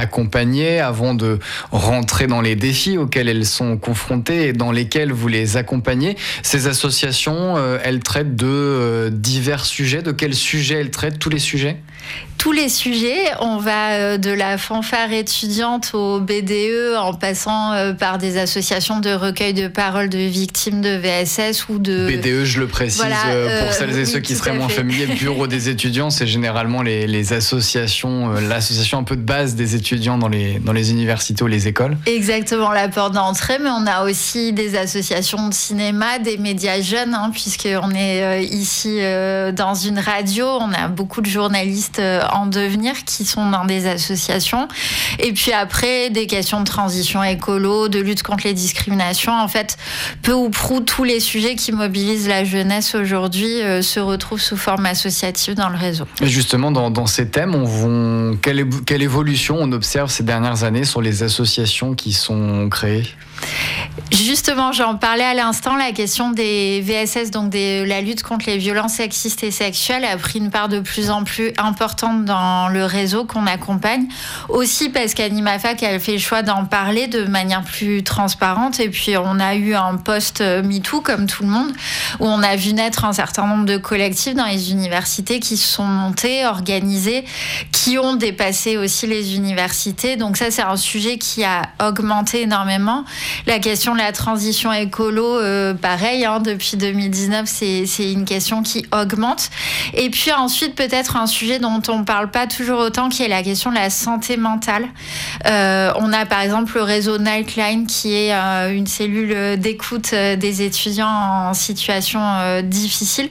accompagner avant de rentrer dans les défis auxquels elles sont confrontées et dans lesquels vous les accompagnez. Ces associations, elles traitent de divers sujets. De quels sujets elles traitent? Tous les sujets? Tous les sujets, on va de la fanfare étudiante au BDE en passant par des associations de recueil de paroles de victimes de VSS ou de... BDE, je le précise, pour celles et ceux qui seraient moins familiers, Bureau des étudiants, c'est généralement les associations, l'association un peu de base des étudiants dans les universités ou les écoles. Exactement, la porte d'entrée, mais on a aussi des associations de cinéma, des médias jeunes, puisqu'on est ici dans une radio, on a beaucoup de journalistes en devenir qui sont dans des associations. Et puis après, des questions de transition écolo, de lutte contre les discriminations. En fait, peu ou prou, tous les sujets qui mobilisent la jeunesse aujourd'hui se retrouvent sous forme associative dans le réseau. Et justement, dans ces thèmes, quelle évolution on observe ces dernières années sur les associations qui sont créées ? Justement, j'en parlais à l'instant, la question des VSS, donc la lutte contre les violences sexistes et sexuelles, a pris une part de plus en plus importante dans le réseau qu'on accompagne. Aussi parce qu'AnimaFac a fait le choix d'en parler de manière plus transparente. Et puis, on a eu un post MeToo, comme tout le monde, où on a vu naître un certain nombre de collectifs dans les universités qui se sont montés, organisés, qui ont dépassé aussi les universités. Donc ça, c'est un sujet qui a augmenté énormément. La question de la transition écolo, pareil, depuis 2019, c'est une question qui augmente. Et puis ensuite, peut-être un sujet dont on ne parle pas toujours autant, qui est la question de la santé mentale. On a par exemple le réseau Nightline, qui est une cellule d'écoute des étudiants en situation difficile.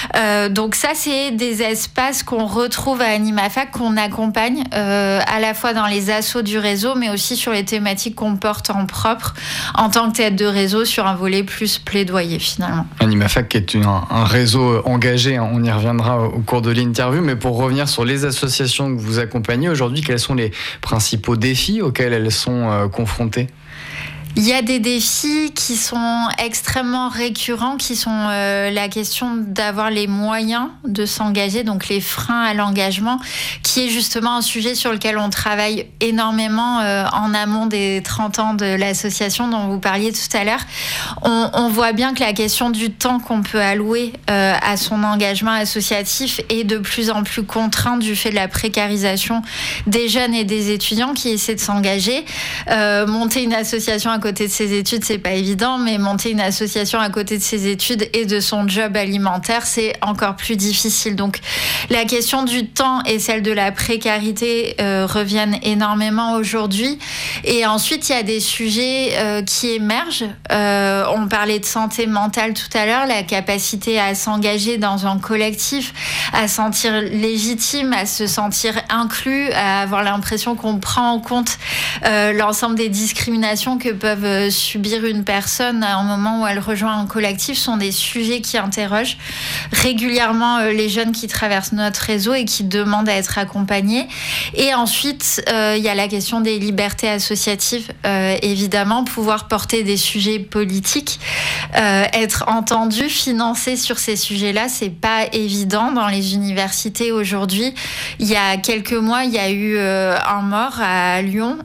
Donc ça, c'est des espaces qu'on retrouve à AnimaFac, qu'on accompagne à la fois dans les assos du réseau, mais aussi sur les thématiques qu'on porte en propre, en tant que tête de réseau, sur un volet plus plaidoyer finalement. AnimaFac qui est un réseau engagé, on y reviendra au cours de l'interview, mais pour revenir sur les associations que vous accompagnez aujourd'hui, quels sont les principaux défis auxquels elles sont confrontées ? Il y a des défis qui sont extrêmement récurrents, qui sont la question d'avoir les moyens de s'engager, donc les freins à l'engagement, qui est justement un sujet sur lequel on travaille énormément en amont des 30 ans de l'association dont vous parliez tout à l'heure. On voit bien que la question du temps qu'on peut allouer à son engagement associatif est de plus en plus contrainte du fait de la précarisation des jeunes et des étudiants qui essaient de s'engager. Monter une association à côté de ses études, c'est pas évident, mais monter une association à côté de ses études et de son job alimentaire, c'est encore plus difficile. Donc, la question du temps et celle de la précarité reviennent énormément aujourd'hui. Et ensuite, il y a des sujets qui émergent. On parlait de santé mentale tout à l'heure, la capacité à s'engager dans un collectif, à se sentir légitime, à se sentir inclus, à avoir l'impression qu'on prend en compte l'ensemble des discriminations que peuvent subir une personne à un moment où elle rejoint un collectif, sont des sujets qui interrogent régulièrement les jeunes qui traversent notre réseau et qui demandent à être accompagnés. Et ensuite, il y a la question des libertés associatives, évidemment, pouvoir porter des sujets politiques, être entendu, financé sur ces sujets-là, c'est pas évident dans les universités aujourd'hui. Il y a quelques mois, il y a eu un mort à Lyon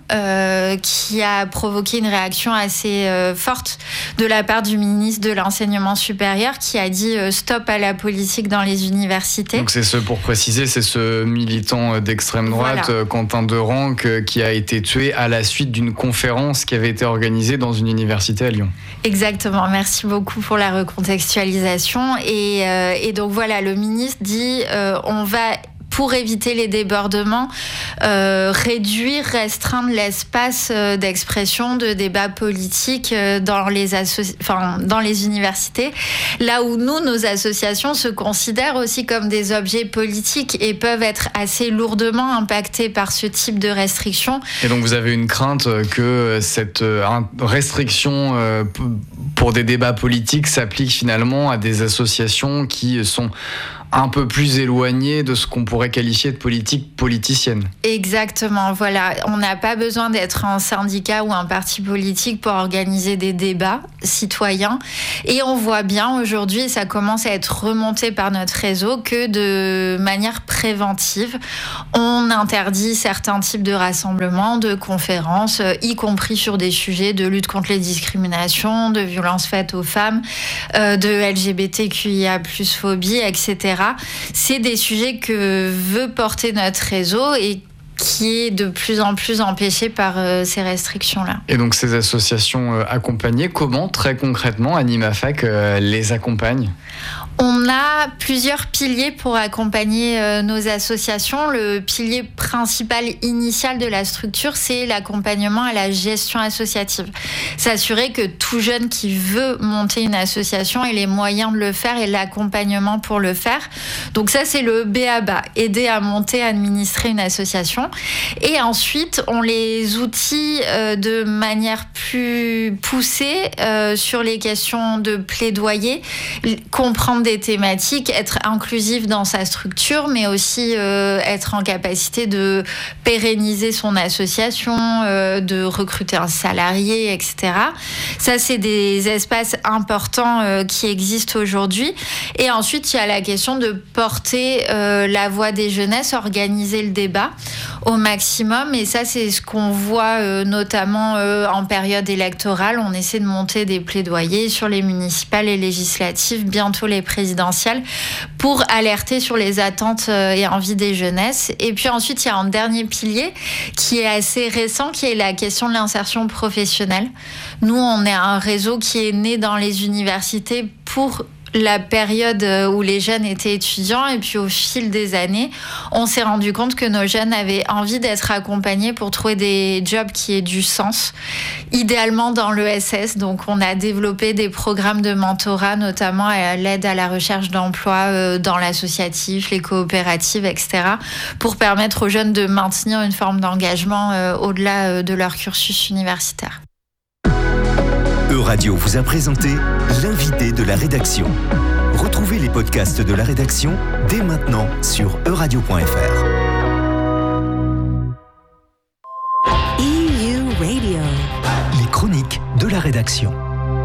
qui a provoqué une réaction assez forte de la part du ministre de l'Enseignement supérieur qui a dit stop à la politique dans les universités. Donc pour préciser, c'est ce militant d'extrême droite, voilà. Quentin Deranque, qui a été tué à la suite d'une conférence qui avait été organisée dans une université à Lyon. Exactement, merci beaucoup pour la recontextualisation. Et donc voilà, le ministre dit on va, pour éviter les débordements, restreindre l'espace d'expression, de débat politique dans les universités. Là où nous, nos associations se considèrent aussi comme des objets politiques et peuvent être assez lourdement impactés par ce type de restrictions. Et donc vous avez une crainte que cette restriction pour des débats politiques s'applique finalement à des associations qui sont un peu plus éloigné de ce qu'on pourrait qualifier de politique politicienne. Exactement, voilà. On n'a pas besoin d'être un syndicat ou un parti politique pour organiser des débats citoyens. Et on voit bien aujourd'hui, ça commence à être remonté par notre réseau, que de manière préventive, on interdit certains types de rassemblements, de conférences, y compris sur des sujets de lutte contre les discriminations, de violences faites aux femmes, de LGBTQIA+, phobie, etc. C'est des sujets que veut porter notre réseau et qui est de plus en plus empêché par ces restrictions-là. Et donc ces associations accompagnées, comment très concrètement AnimaFac les accompagne ? On a plusieurs piliers pour accompagner nos associations. Le pilier principal initial de la structure, c'est l'accompagnement à la gestion associative. S'assurer que tout jeune qui veut monter une association ait les moyens de le faire et l'accompagnement pour le faire. Donc ça, c'est le b.a.-ba, aider à monter, à administrer une association. Et ensuite, on les outille de manière plus poussée sur les questions de plaidoyer, comprendre des thématiques, être inclusif dans sa structure, mais aussi être en capacité de pérenniser son association, de recruter un salarié, etc. Ça, c'est des espaces importants qui existent aujourd'hui. Et ensuite, il y a la question de porter la voix des jeunesses, organiser le débat au maximum. Et ça, c'est ce qu'on voit notamment en période électorale. On essaie de monter des plaidoyers sur les municipales et législatives, bientôt les présidentielles, pour alerter sur les attentes et envies des jeunesses. Et puis ensuite, il y a un dernier pilier qui est assez récent, qui est la question de l'insertion professionnelle. Nous, on est un réseau qui est né dans les universités pour la période où les jeunes étaient étudiants, et puis au fil des années, on s'est rendu compte que nos jeunes avaient envie d'être accompagnés pour trouver des jobs qui aient du sens, idéalement dans l'ESS. Donc on a développé des programmes de mentorat, notamment à l'aide à la recherche d'emploi dans l'associatif, les coopératives, etc., pour permettre aux jeunes de maintenir une forme d'engagement au-delà de leur cursus universitaire. Euradio vous a présenté l'invité de la rédaction. Retrouvez les podcasts de la rédaction dès maintenant sur euradio.fr. EU Radio. Les chroniques de la rédaction.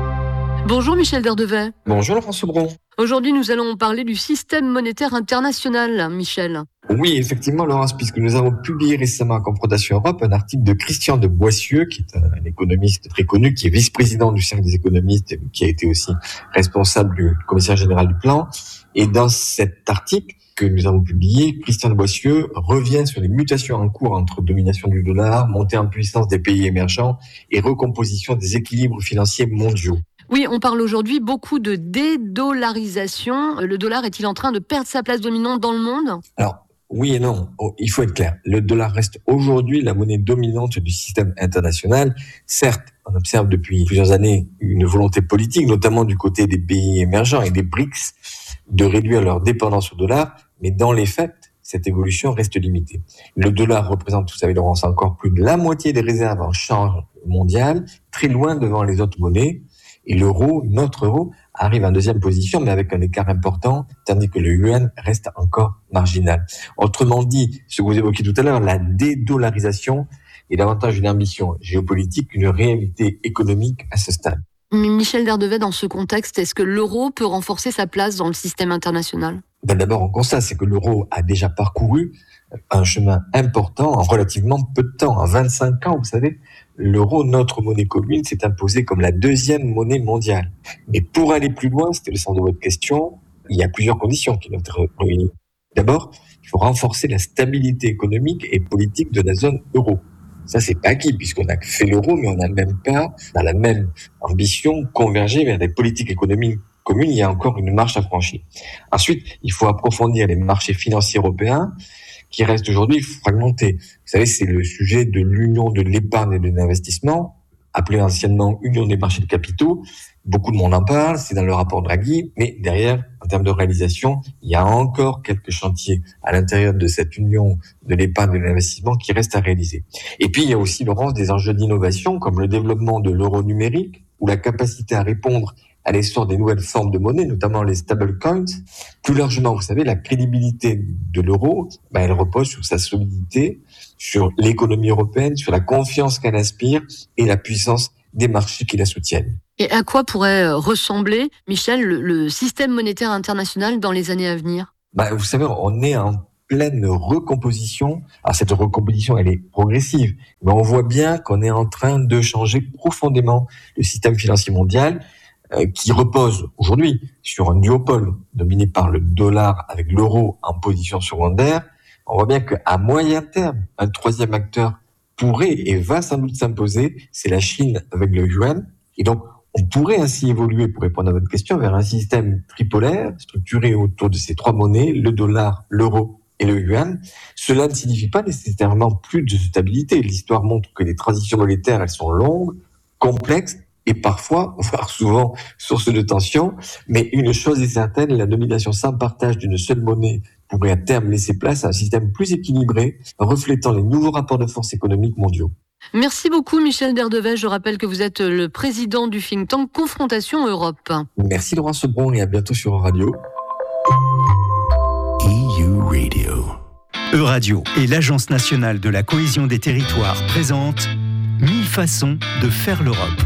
Bonjour Michel Derdevet. Bonjour Laurent Sobron. Aujourd'hui, nous allons parler du système monétaire international, Michel. Oui, effectivement, Laurence, puisque nous avons publié récemment à Confrontation Europe un article de Christian de Boissieu, qui est un économiste très connu, qui est vice-président du Cercle des économistes, qui a été aussi responsable du commissaire général du plan. Et dans cet article que nous avons publié, Christian de Boissieu revient sur les mutations en cours entre domination du dollar, montée en puissance des pays émergents et recomposition des équilibres financiers mondiaux. Oui, on parle aujourd'hui beaucoup de dédollarisation. Le dollar est-il en train de perdre sa place dominante dans le monde ? Alors, oui et non. Il faut être clair. Le dollar reste aujourd'hui la monnaie dominante du système international. Certes, on observe depuis plusieurs années une volonté politique, notamment du côté des pays émergents et des BRICS, de réduire leur dépendance au dollar, mais dans les faits, cette évolution reste limitée. Le dollar représente, vous savez, Laurence, encore plus de la moitié des réserves en change mondial, très loin devant les autres monnaies. Et l'euro, notre euro, arrive en deuxième position, mais avec un écart important, tandis que le yuan reste encore marginal. Autrement dit, ce que vous évoquiez tout à l'heure, la dédollarisation est davantage une ambition géopolitique qu'une réalité économique à ce stade. Michel Derdevet, dans ce contexte, est-ce que l'euro peut renforcer sa place dans le système international ? D'abord, on constate, c'est que l'euro a déjà parcouru un chemin important en relativement peu de temps. En 25 ans, vous savez, l'euro, notre monnaie commune, s'est imposé comme la deuxième monnaie mondiale. Mais pour aller plus loin, c'était le sens de votre question, il y a plusieurs conditions qui doivent être réunies. D'abord, il faut renforcer la stabilité économique et politique de la zone euro. Ça, c'est pas acquis, puisqu'on a fait l'euro, mais on n'a même pas, dans la même ambition, convergé vers des politiques économiques communes. Il y a encore une marche à franchir. Ensuite, il faut approfondir les marchés financiers européens, qui restent aujourd'hui fragmentés. Vous savez, c'est le sujet de l'union de l'épargne et de l'investissement, appelée anciennement union des marchés de capitaux. Beaucoup de monde en parle, c'est dans le rapport Draghi, mais derrière, en termes de réalisation, il y a encore quelques chantiers à l'intérieur de cette union de l'épargne et de l'investissement qui restent à réaliser. Et puis, il y a aussi, Laurence, des enjeux d'innovation, comme le développement de l'euro numérique, ou la capacité à répondre à l'essor des nouvelles formes de monnaie, notamment les stablecoins. Plus largement, vous savez, la crédibilité de l'euro, elle repose sur sa solidité, sur l'économie européenne, sur la confiance qu'elle inspire et la puissance des marchés qui la soutiennent. Et à quoi pourrait ressembler, Michel, le système monétaire international dans les années à venir ? Vous savez, on est en pleine recomposition. Alors cette recomposition, elle est progressive, mais on voit bien qu'on est en train de changer profondément le système financier mondial qui repose aujourd'hui sur un duopole dominé par le dollar avec l'euro en position secondaire. On voit bien qu'à moyen terme, un troisième acteur pourrait et va sans doute s'imposer, c'est la Chine avec le yuan. Et donc, on pourrait ainsi évoluer, pour répondre à votre question, vers un système tripolaire structuré autour de ces trois monnaies, le dollar, l'euro et le yuan. Cela ne signifie pas nécessairement plus de stabilité. L'histoire montre que les transitions monétaires, elles sont longues, complexes et parfois, voire souvent, source de tension. Mais une chose est certaine, la domination sans partage d'une seule monnaie pourrait à terme laisser place à un système plus équilibré, reflétant les nouveaux rapports de force économiques mondiaux. Merci beaucoup Michel Derdevet. Je rappelle que vous êtes le président du think tank Confrontation Europe. Merci Laurent Sebron et à bientôt sur Euradio. EU-Radio. Euradio et l'Agence nationale de la cohésion des territoires présentent 1000 façons de faire l'Europe.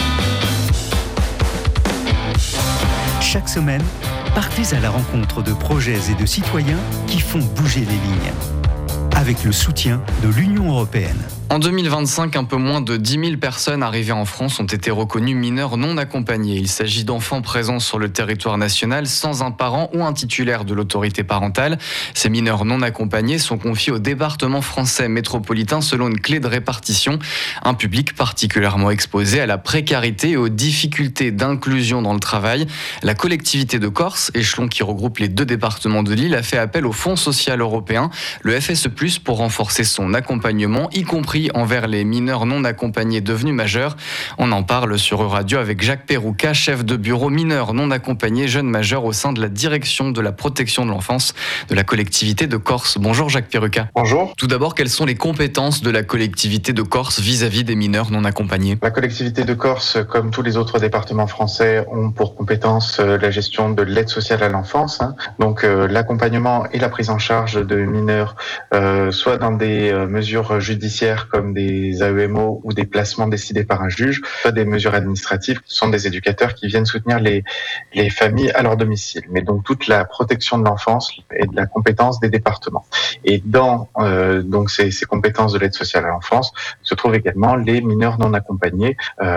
Chaque semaine, partez à la rencontre de projets et de citoyens qui font bouger les lignes. Avec le soutien de l'Union européenne. En 2025, un peu moins de 10 000 personnes arrivées en France ont été reconnues mineurs non accompagnés. Il s'agit d'enfants présents sur le territoire national sans un parent ou un titulaire de l'autorité parentale. Ces mineurs non accompagnés sont confiés au département français métropolitain selon une clé de répartition. Un public particulièrement exposé à la précarité et aux difficultés d'inclusion dans le travail. La collectivité de Corse, échelon qui regroupe les deux départements de l'île, a fait appel au Fonds social européen, le FSE+, pour renforcer son accompagnement, y compris envers les mineurs non accompagnés devenus majeurs. On en parle sur Euradio avec Jacques Perrouca, chef de bureau mineurs non accompagnés jeunes majeurs au sein de la direction de la protection de l'enfance de la collectivité de Corse. Bonjour Jacques Perrouca. Bonjour. Tout d'abord, quelles sont les compétences de la collectivité de Corse vis-à-vis des mineurs non accompagnés ? La collectivité de Corse, comme tous les autres départements français, ont pour compétence la gestion de l'aide sociale à l'enfance, donc l'accompagnement et la prise en charge de mineurs, soit dans des mesures judiciaires comme des AEMO ou des placements décidés par un juge, soit des mesures administratives. Ce sont des éducateurs qui viennent soutenir les familles à leur domicile. Mais donc toute la protection de l'enfance est de la compétence des départements. Et dans donc ces compétences de l'aide sociale à l'enfance se trouvent également les mineurs non accompagnés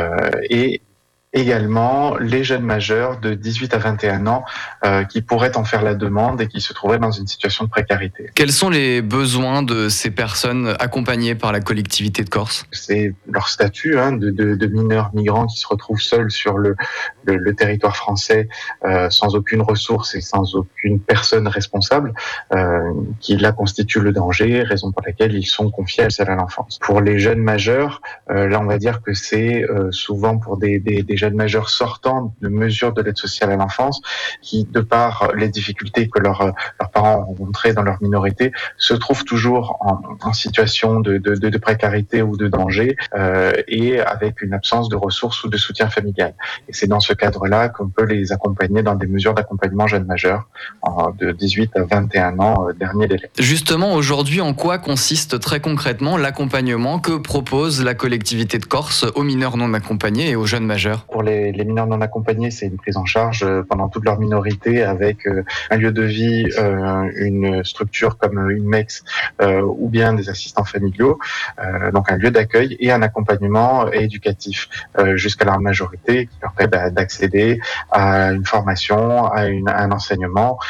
et également les jeunes majeurs de 18 à 21 ans qui pourraient en faire la demande et qui se trouveraient dans une situation de précarité. Quels sont les besoins de ces personnes accompagnées par la collectivité de Corse ? C'est leur statut de mineurs migrants qui se retrouvent seuls sur le territoire français sans aucune ressource et sans aucune personne responsable qui là constitue le danger, raison pour laquelle ils sont confiés à l'enfance. Pour les jeunes majeurs, là on va dire que c'est souvent pour des jeunes majeurs sortant de mesures de l'aide sociale à l'enfance qui, de par les difficultés que leurs parents ont rencontrées dans leur minorité, se trouvent toujours en situation de précarité ou de danger et avec une absence de ressources ou de soutien familial. Et c'est dans ce cadre-là qu'on peut les accompagner dans des mesures d'accompagnement jeunes majeurs de 18 à 21 ans, dernier délai. Justement, aujourd'hui, en quoi consiste très concrètement l'accompagnement que propose la collectivité de Corse aux mineurs non accompagnés et aux jeunes majeurs ? Pour les mineurs non accompagnés, c'est une prise en charge pendant toute leur minorité avec un lieu de vie, une structure comme une MEX ou bien des assistants familiaux, donc un lieu d'accueil et un accompagnement éducatif jusqu'à leur majorité qui leur permet d'accéder à une formation, à un enseignement,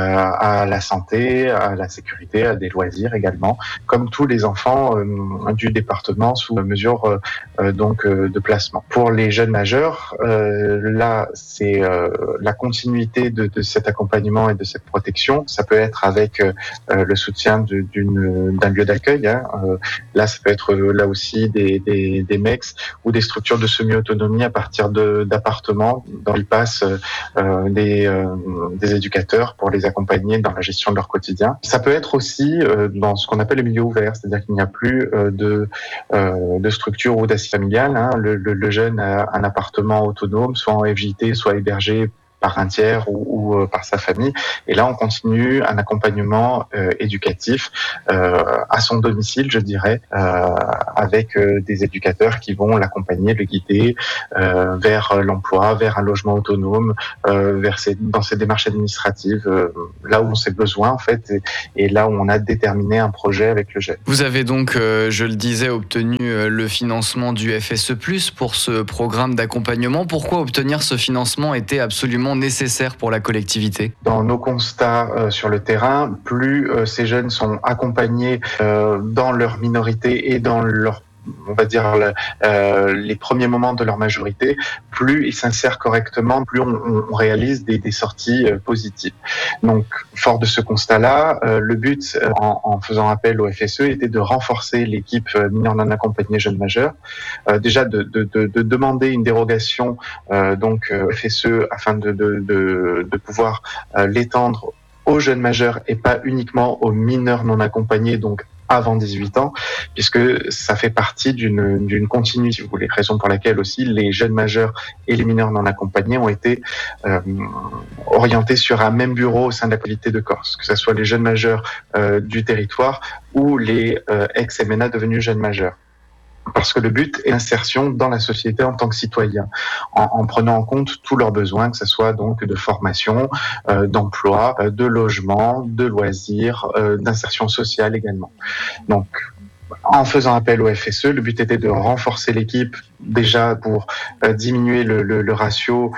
à la santé, à la sécurité, à des loisirs également, comme tous les enfants du département sous mesure de placement. Pour les jeunes majeurs, là, c'est la continuité de cet accompagnement et de cette protection. Ça peut être avec le soutien d'un lieu d'accueil. Là, ça peut être là aussi des MEX ou des structures de semi-autonomie à partir d'appartements dans lesquels passent des éducateurs pour les accompagner dans la gestion de leur quotidien. Ça peut être aussi dans ce qu'on appelle le milieu ouvert, c'est-à-dire qu'il n'y a plus de structure ou d'assistance familiale. Le jeune a un appartement appartement autonome, soit en FJT, soit hébergé par un tiers ou par sa famille. Et là, on continue un accompagnement éducatif à son domicile, je dirais, avec des éducateurs qui vont l'accompagner, le guider vers l'emploi, vers un logement autonome, dans ses démarches administratives, là où on ses besoins en fait, et là où on a déterminé un projet avec le jeune. Vous avez donc, je le disais, obtenu le financement du FSE+, pour ce programme d'accompagnement. Pourquoi obtenir ce financement était absolument nécessaire pour la collectivité? Dans nos constats sur le terrain, plus ces jeunes sont accompagnés dans leur minorité et dans leur, on va dire, les premiers moments de leur majorité, plus ils s'insèrent correctement, plus on réalise des sorties positives. Donc, fort de ce constat-là, le but, en faisant appel au FSE, était de renforcer l'équipe mineurs non accompagnés jeunes majeurs. Déjà, de demander une dérogation donc FSE afin de pouvoir l'étendre aux jeunes majeurs et pas uniquement aux mineurs non accompagnés, donc avant 18 ans, puisque ça fait partie d'une continuité, si vous voulez, raison pour laquelle aussi les jeunes majeurs et les mineurs non accompagnés ont été orientés sur un même bureau au sein de la collectivité de Corse, que ce soit les jeunes majeurs du territoire ou les ex-MNA devenus jeunes majeurs. Parce que le but est l'insertion dans la société en tant que citoyen, en prenant en compte tous leurs besoins, que ce soit donc de formation, d'emploi, de logement, de loisirs, d'insertion sociale également. Donc, en faisant appel au FSE, le but était de renforcer l'équipe déjà pour diminuer le ratio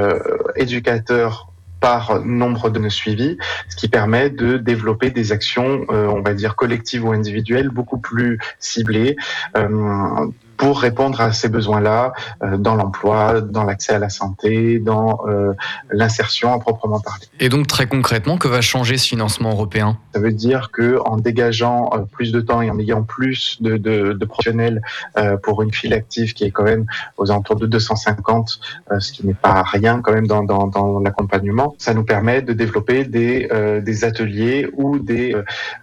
éducateur par nombre de nos suivis, ce qui permet de développer des actions, on va dire collectives ou individuelles, beaucoup plus ciblées, pour répondre à ces besoins-là dans l'emploi, dans l'accès à la santé, dans l'insertion à proprement parler. Et donc très concrètement, que va changer ce financement européen? Ça veut dire que en dégageant plus de temps et en ayant plus de professionnels pour une file active qui est quand même aux alentours de 250, ce qui n'est pas rien quand même dans l'accompagnement, ça nous permet de développer des ateliers ou des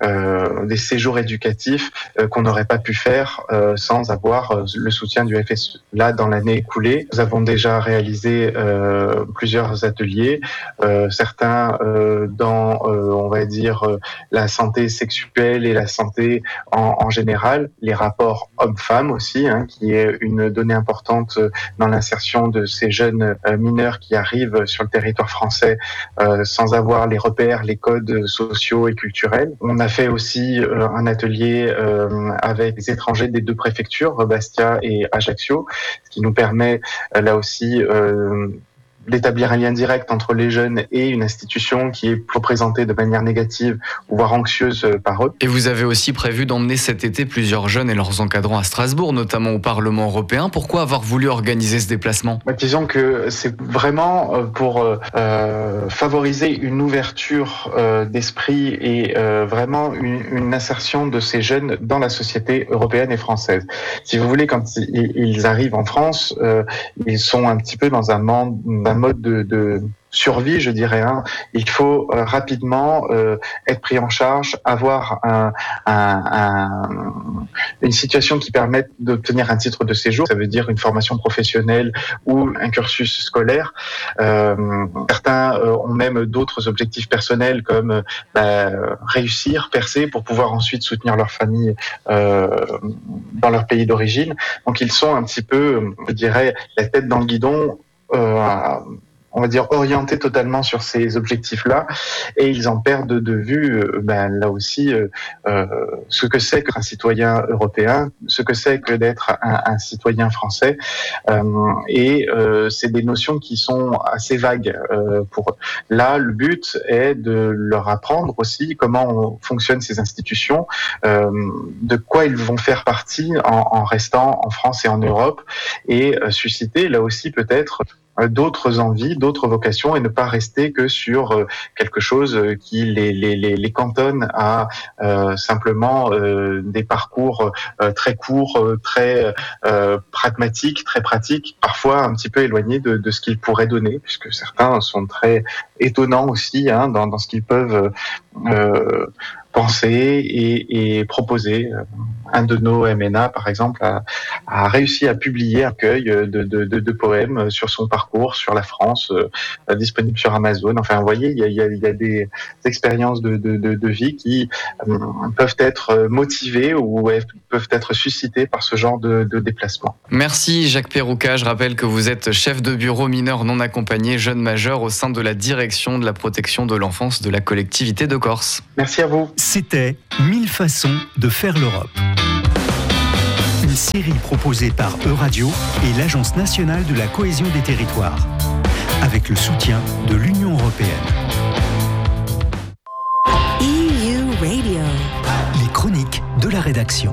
séjours éducatifs qu'on n'aurait pas pu faire sans avoir le soutien du FSE. Là, dans l'année écoulée, nous avons déjà réalisé plusieurs ateliers, certains dans, on va dire, la santé sexuelle et la santé en général, les rapports hommes-femmes aussi, qui est une donnée importante dans l'insertion de ces jeunes mineurs qui arrivent sur le territoire français sans avoir les repères, les codes sociaux et culturels. On a fait aussi un atelier avec les étrangers des deux préfectures, Bastia et Ajaccio, ce qui nous permet là aussi d'établir un lien direct entre les jeunes et une institution qui est représentée de manière négative, voire anxieuse par eux. Et vous avez aussi prévu d'emmener cet été plusieurs jeunes et leurs encadrants à Strasbourg, notamment au Parlement européen. Pourquoi avoir voulu organiser ce déplacement? Disons que c'est vraiment pour favoriser une ouverture d'esprit et vraiment une insertion de ces jeunes dans la société européenne et française. Si vous voulez, quand ils arrivent en France, ils sont un petit peu dans un mode de survie, je dirais. Il faut rapidement être pris en charge, avoir une situation qui permette d'obtenir un titre de séjour. Ça veut dire une formation professionnelle ou un cursus scolaire. Certains ont même d'autres objectifs personnels comme réussir, percer pour pouvoir ensuite soutenir leur famille dans leur pays d'origine. Donc ils sont un petit peu, je dirais, la tête dans le guidon, on va dire orientés totalement sur ces objectifs-là, et ils en perdent de vue là aussi ce que c'est qu'un citoyen européen, ce que c'est que d'être un citoyen français, et c'est des notions qui sont assez vagues pour eux. Là, le but est de leur apprendre aussi comment fonctionnent ces institutions, de quoi ils vont faire partie en restant en France et en Europe, et susciter là aussi peut-être d'autres envies, d'autres vocations, et ne pas rester que sur quelque chose qui les cantonne à simplement des parcours très courts, très pragmatiques, très pratiques, parfois un petit peu éloignés de ce qu'ils pourraient donner, puisque certains sont très étonnants aussi dans ce qu'ils peuvent penser et proposer. Un de nos MNA, par exemple, a réussi à publier un recueil de poèmes sur son parcours, sur la France, disponible sur Amazon. Enfin, vous voyez, il y a des expériences de vie qui peuvent être motivées ou peuvent être suscitées par ce genre de déplacement. Merci Jacques Perroucat. Je rappelle que vous êtes chef de bureau mineurs non accompagnés jeunes majeurs au sein de la direction de la protection de l'enfance de la collectivité de Corse. Merci à vous. C'était 1000 façons de faire l'Europe. Une série proposée par Euradio et l'Agence nationale de la cohésion des territoires, avec le soutien de l'Union européenne. EU Radio. Les chroniques de la rédaction.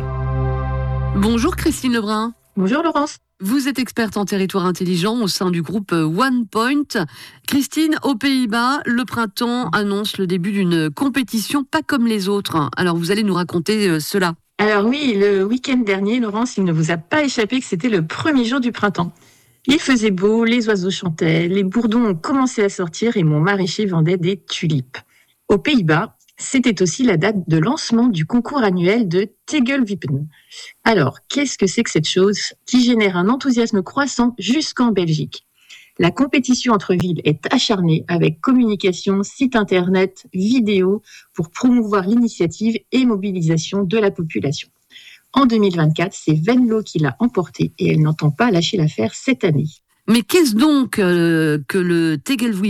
Bonjour Christine Lebrun. Bonjour Laurence. Vous êtes experte en territoire intelligent au sein du groupe OnePoint. Christine, aux Pays-Bas, le printemps annonce le début d'une compétition pas comme les autres. Alors vous allez nous raconter cela. Alors oui, le week-end dernier, Laurence, il ne vous a pas échappé que c'était le premier jour du printemps. Il faisait beau, les oiseaux chantaient, les bourdons ont commencé à sortir et mon maraîcher vendait des tulipes. Aux Pays-Bas, c'était aussi la date de lancement du concours annuel de Tegelwippen. Alors, qu'est-ce que c'est que cette chose qui génère un enthousiasme croissant jusqu'en Belgique ? La compétition entre villes est acharnée avec communication, site internet, vidéo pour promouvoir l'initiative et mobilisation de la population. En 2024, c'est Venlo qui l'a emporté et elle n'entend pas lâcher l'affaire cette année. Mais qu'est-ce donc que le Tegelwippen ?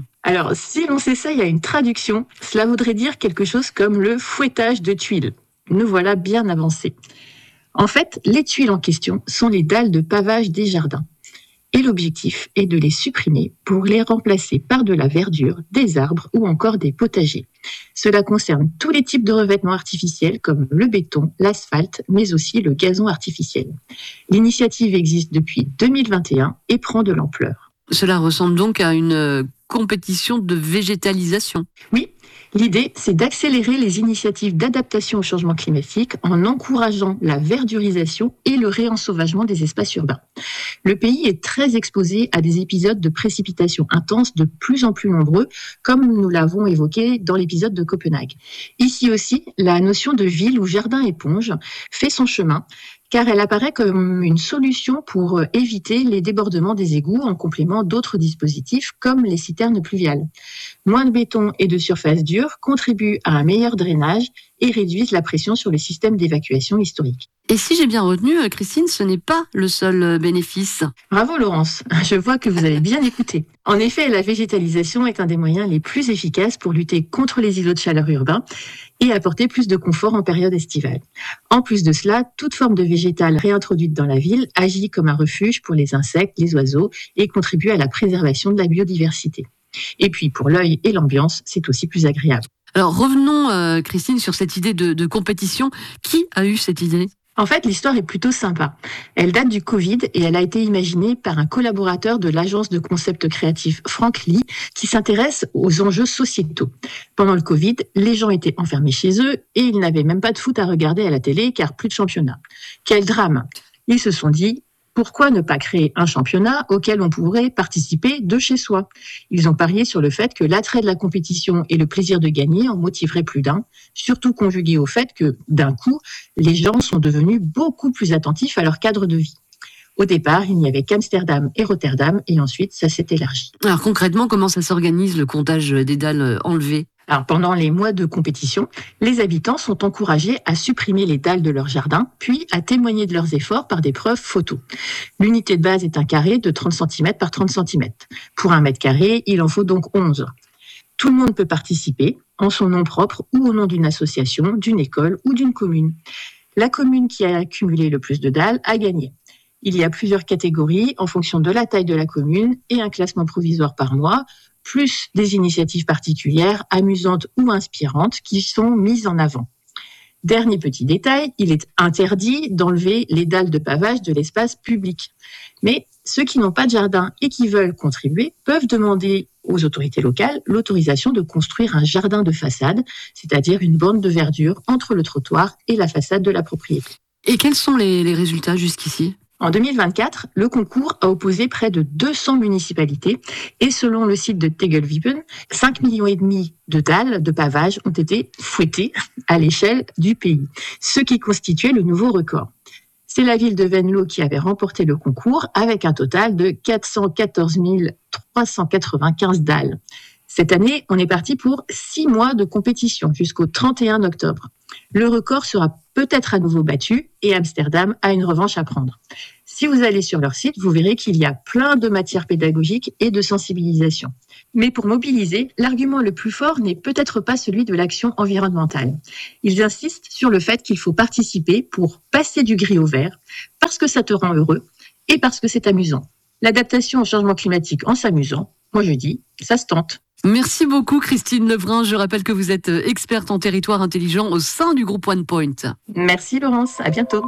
Alors, si l'on sait ça, il y a une traduction. Cela voudrait dire quelque chose comme le fouettage de tuiles. Nous voilà bien avancés. En fait, les tuiles en question sont les dalles de pavage des jardins. Et l'objectif est de les supprimer pour les remplacer par de la verdure, des arbres ou encore des potagers. Cela concerne tous les types de revêtements artificiels comme le béton, l'asphalte, mais aussi le gazon artificiel. L'initiative existe depuis 2021 et prend de l'ampleur. Cela ressemble donc à une compétition de végétalisation. Oui, l'idée, c'est d'accélérer les initiatives d'adaptation au changement climatique en encourageant la verdurisation et le réensauvagement des espaces urbains. Le pays est très exposé à des épisodes de précipitations intenses de plus en plus nombreux, comme nous l'avons évoqué dans l'épisode de Copenhague. Ici aussi, la notion de ville ou jardin-éponge fait son chemin, car elle apparaît comme une solution pour éviter les débordements des égouts en complément d'autres dispositifs comme les citernes pluviales. Moins de béton et de surface dure contribuent à un meilleur drainage et réduisent la pression sur le système d'évacuation historique. Et si j'ai bien retenu, Christine, ce n'est pas le seul bénéfice. Bravo Laurence, je vois que vous avez bien écouté. En effet, la végétalisation est un des moyens les plus efficaces pour lutter contre les îlots de chaleur urbains et apporter plus de confort en période estivale. En plus de cela, toute forme de végétal réintroduite dans la ville agit comme un refuge pour les insectes, les oiseaux et contribue à la préservation de la biodiversité. Et puis pour l'œil et l'ambiance, c'est aussi plus agréable. Alors revenons, Christine, sur cette idée de compétition. Qui a eu cette idée ? En fait, l'histoire est plutôt sympa. Elle date du Covid et elle a été imaginée par un collaborateur de l'agence de concept créatif Frank Lee qui s'intéresse aux enjeux sociétaux. Pendant le Covid, les gens étaient enfermés chez eux et ils n'avaient même pas de foot à regarder à la télé car plus de championnat. Quel drame ! Ils se sont dit, pourquoi ne pas créer un championnat auquel on pourrait participer de chez soi ? Ils ont parié sur le fait que l'attrait de la compétition et le plaisir de gagner en motiveraient plus d'un, surtout conjugué au fait que, d'un coup, les gens sont devenus beaucoup plus attentifs à leur cadre de vie. Au départ, il n'y avait qu'Amsterdam et Rotterdam, et ensuite, ça s'est élargi. Alors concrètement, comment ça s'organise, le comptage des dalles enlevées ? Alors, pendant les mois de compétition, les habitants sont encouragés à supprimer les dalles de leur jardin, puis à témoigner de leurs efforts par des preuves photos. L'unité de base est un carré de 30 cm par 30 cm. Pour 1 mètre carré, il en faut donc 11. Tout le monde peut participer, en son nom propre ou au nom d'une association, d'une école ou d'une commune. La commune qui a accumulé le plus de dalles a gagné. Il y a plusieurs catégories en fonction de la taille de la commune et un classement provisoire par mois, plus des initiatives particulières, amusantes ou inspirantes qui sont mises en avant. Dernier petit détail, il est interdit d'enlever les dalles de pavage de l'espace public. Mais ceux qui n'ont pas de jardin et qui veulent contribuer peuvent demander aux autorités locales l'autorisation de construire un jardin de façade, c'est-à-dire une bande de verdure entre le trottoir et la façade de la propriété. Et quels sont les résultats jusqu'ici ? En 2024, le concours a opposé près de 200 municipalités et selon le site de Tegelwippen, 5,5 millions de dalles de pavage ont été fouettées à l'échelle du pays, ce qui constituait le nouveau record. C'est la ville de Venlo qui avait remporté le concours avec un total de 414 395 dalles. Cette année, on est parti pour 6 mois de compétition jusqu'au 31 octobre. Le record sera peut-être à nouveau battu et Amsterdam a une revanche à prendre. Si vous allez sur leur site, vous verrez qu'il y a plein de matières pédagogiques et de sensibilisation. Mais pour mobiliser, l'argument le plus fort n'est peut-être pas celui de l'action environnementale. Ils insistent sur le fait qu'il faut participer pour passer du gris au vert, parce que ça te rend heureux et parce que c'est amusant. L'adaptation au changement climatique en s'amusant, moi je dis, ça se tente. Merci beaucoup Christine Levrin. Je rappelle que vous êtes experte en territoire intelligent au sein du groupe OnePoint. Merci Laurence, à bientôt.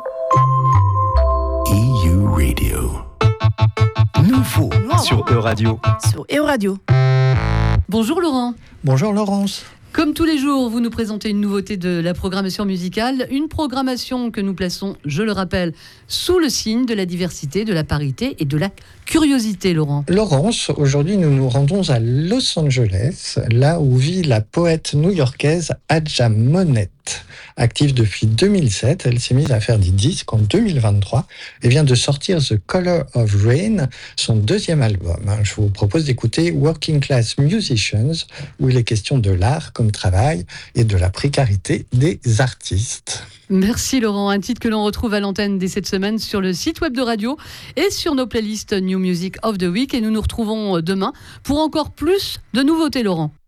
EU Radio. Nouveau sur E-Radio. Sur E-Radio. Bonjour Laurent. Bonjour Laurence. Comme tous les jours, vous nous présentez une nouveauté de la programmation musicale, une programmation que nous plaçons, je le rappelle, sous le signe de la diversité, de la parité et de la curiosité, Laurent. Laurence, aujourd'hui nous nous rendons à Los Angeles, là où vit la poète new-yorkaise Aja Monette. Active depuis 2007, elle s'est mise à faire des disques en 2023 et vient de sortir The Color of Rain, son deuxième album. Je vous propose d'écouter Working Class Musicians, où il est question de l'art comme travail et de la précarité des artistes. Merci Laurent, un titre que l'on retrouve à l'antenne dès cette semaine sur le site web de radio et sur nos playlists New Music of the Week, et nous nous retrouvons demain pour encore plus de nouveautés, Laurent.